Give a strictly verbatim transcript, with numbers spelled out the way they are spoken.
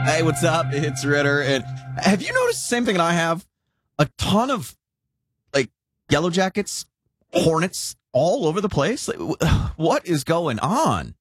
Hey, what's up? It's Ritter. And have you noticed the same thing that I have? A ton of, like, Yellow Jackets, Hornets all over the place. Like, what is going on?